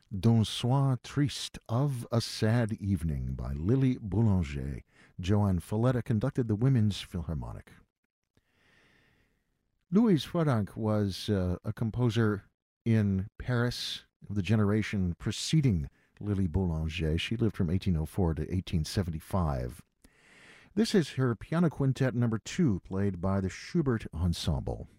D'un soir triste, of a sad evening, by Lily Boulanger. Joanne Folletta conducted the Women's Philharmonic. Louise Frodank was a composer in Paris of the generation preceding Lily Boulanger. She lived from 1804 to 1875. This is her Piano Quintet number 2, played by the Schubert Ensemble.